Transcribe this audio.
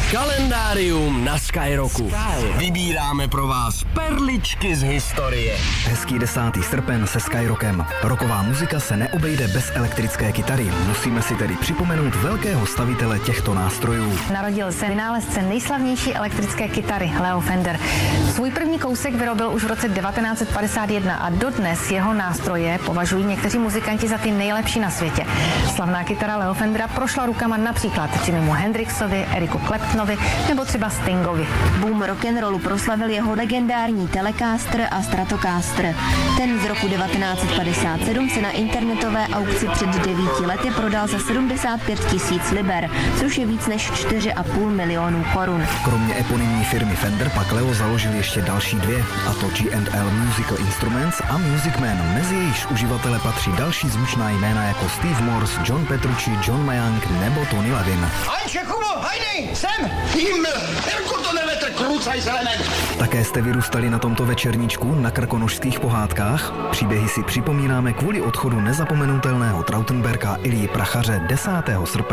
Kalendárium na Skyrocku. Vybíráme pro vás perličky z historie. Hezký 10. srpen se Skyrockem. Rocková muzika se neobejde bez elektrické kytary. Musíme si tedy připomenout velkého stavitele těchto nástrojů. Narodil se vynálezce nejslavnější elektrické kytary Leo Fender. Svůj první kousek vyrobil už v roce 1951 a dodnes jeho nástroje považují někteří muzikanti za ty nejlepší na světě. Slavná kytara Leo Fendera prošla rukama například Jimimu Hendrixovi, Eriku Claptonovi nebo třeba Stingovi. Boom rock'n'rollu proslavil jeho legendární Telecaster a Stratocaster. Ten z roku 1957 se na internetové aukci před 9 lety prodal za 75 000 liber, což je víc než 4,5 milionu korun. Kromě eponymní firmy Fender pak Leo založil ještě další dvě, a to G&L Musical Instruments a Music Man, mezi jejichž uživatele patří další zvučná jména jako Steve Morse, John Petrucci, John Mayang nebo Tony Levin. Také jste vyrůstali na tomto večerníčku na krkonošských pohádkách? Příběhy si připomínáme kvůli odchodu nezapomenutelného Trautenberga Ilji Prachaře 10. srpna